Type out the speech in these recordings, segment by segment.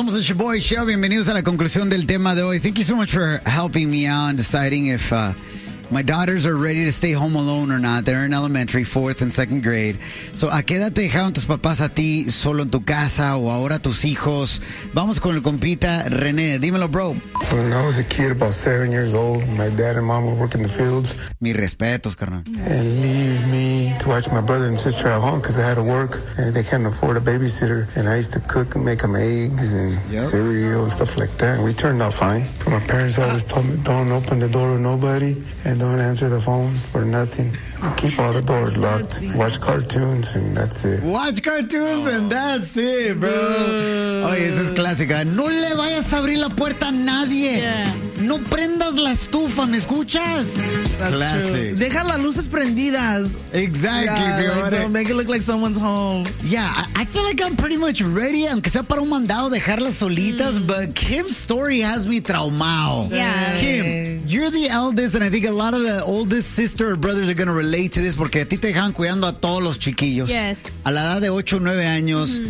Estamos en Shoboy Show. Bienvenidos a la conclusión del tema de hoy. Thank you so much for helping me out and deciding if my daughters are ready to stay home alone or not. They're in elementary, 4th and 2nd grade. So, ¿a qué edad te dejaron tus papás a ti solo en tu casa o ahora tus hijos? Vamos con el compita René. Dímelo, bro. When I was a kid, about 7 years old, my dad and mom would work in the fields. Mis respetos, carnal. And leave me to watch my brother and sister at home because I had to work and they can't afford a babysitter. And I used to cook and make them eggs and cereal and stuff like that. And we turned out fine. But my parents always told me, don't open the door to nobody and don't answer the phone or nothing. You keep all the doors locked. Watch cartoons and that's it. Watch cartoons and that's it, bro. Oye, esa es clásica. No le vayas a abrir la puerta a nadie. Yeah. No prendas la estufa, ¿me escuchas? That's Classic. true. Deja las luces prendidas. Exactly, Yeah, bro. like, don't make it look like someone's home. Yeah, I feel like I'm pretty much ready, aunque sea para un mandado dejarlas solitas, but Kim's story has me traumado. Yeah. Kim, you're the eldest, and I think a lot of the oldest sister or brothers are going to relate to this, porque a ti te dejan cuidando a todos los chiquillos. Yes. A la edad de 8 o 9 años,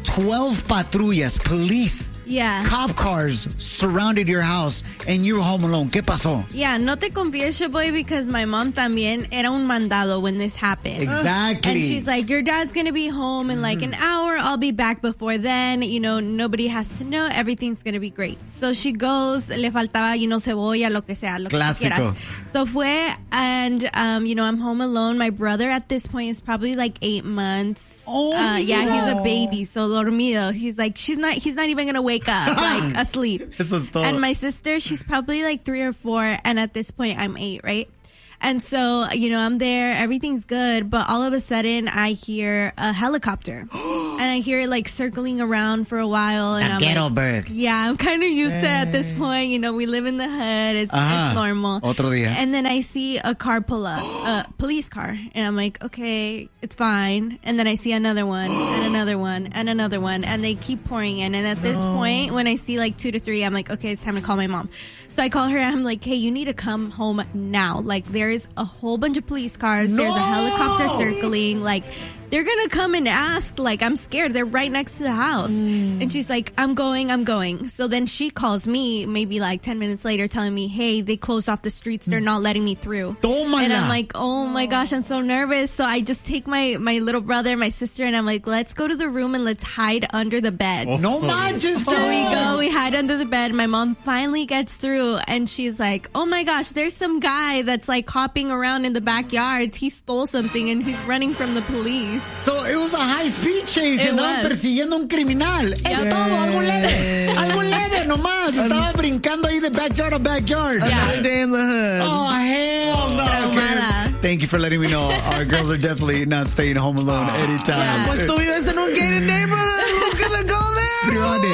12 patrullas, police, Yeah. cop cars surrounded your house, and you were home alone. ¿Qué pasó? Yeah, no te confieso, boy, because my mom también era un mandado when this happened. Exactly. And she's like, your dad's going to be home in like an hour. I'll be back before then. You know, nobody has to know. Everything's going to be great. So she goes, le faltaba, cebolla, lo que sea, lo que Clásico. quieras. So fue, and, I'm home alone. My brother at this point is probably like 8 months. Oh, yeah, he's no. a baby, so dormido. He's like, he's not even going to wake up, like asleep. Eso es todo. And my sister, she's probably like 3 or 4, and at this point I'm 8, right? And so, I'm there, everything's good, but all of a sudden I hear a helicopter. And I hear it like circling around for a while. And A I'm ghetto like, bird. yeah, I'm kind of used to it at this point. We live in the hood. It's normal. Otro día. And then I see a car pull up, a police car. And I'm like, okay, it's fine. And then I see another one and another one and another one. And they keep pouring in. And at this point, when I see like 2 to 3, I'm like, okay, it's time to call my mom. So I call her and I'm like, hey, you need to come home now. Like, there's a whole bunch of police cars. No! There's a helicopter circling. Like, they're going to come and ask. Like, I'm scared. They're right next to the house. And she's like, I'm going. So then she calls me maybe like 10 minutes later telling me, hey, they closed off the streets. They're not letting me through. Tómala. And I'm like, oh my gosh, I'm so nervous. So I just take my little brother, my sister, and I'm like, let's go to the room and let's hide under the bed. No manches. So we hide under the bed. My mom finally gets through and she's like, oh my gosh, there's some guy that's like hopping around in the backyards. He stole something and he's running from the police. So it was a high-speed chase. It Andaban was. persiguiendo a un criminal. Es todo, algo leve. Algo leve nomás. Estaba brincando ahí de backyard to backyard. Yeah. Day in the hood. Oh, hell no. Traumada. Okay. Thank you for letting me know. Our girls are definitely not staying home alone anytime. Pues tú vives en un gated neighborhood. Who's gonna go there?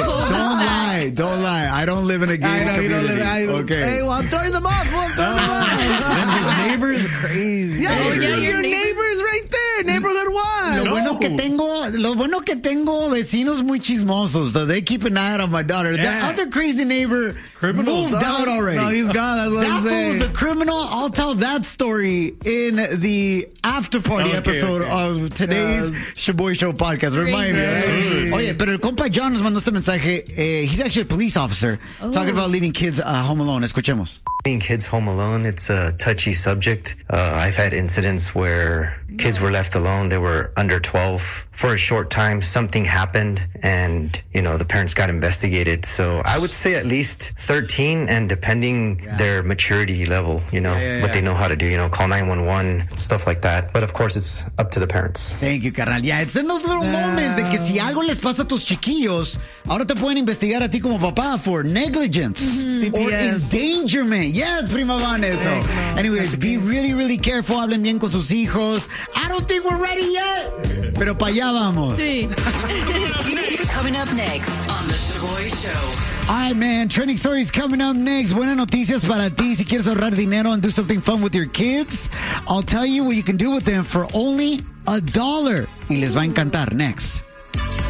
Don't lie. I don't live in a I gated know you don't community. live. Okay. Hey, well, I'm turning them off. His neighbors crazy. Yeah, Oh, yeah, your your neighbors right there. Neighborhood one. Lo bueno que tengo vecinos muy chismosos, so they keep an eye out on my daughter. Yeah. The other crazy neighbor moved out already. No, he's gone. That's what I'm That saying. fool's a criminal. I'll tell that story in the after party episode of today's Shoboy Show podcast. Remind me. Right? Oye, pero el compa John nos mandó este mensaje. He's actually a police officer talking about leaving kids home alone. Escuchemos. Leaving kids home alone, it's a touchy subject. I've had incidents where kids were left alone. They were under 12 for a short time. Something happened and, the parents got investigated. So I would say at least 13 and depending their maturity level, what they know how to do, call 911, stuff like that. But of course, it's up to the parents. Thank you, carnal. Yeah, it's in those little moments de que si algo les pasa a tus chiquillos, ahora te pueden investigar a ti como papá for negligence or endangerment. Yes, prima Vanessa. Anyways, be really, really careful. Hablen bien con sus hijos. I don't think we're ready yet. Pero para allá vamos. Sí. Coming up next on The Shoboy Show. All right, man. Trending stories coming up next. Buenas noticias para ti. Si quieres ahorrar dinero and do something fun with your kids, I'll tell you what you can do with them for only $1. Y les va a encantar. Next.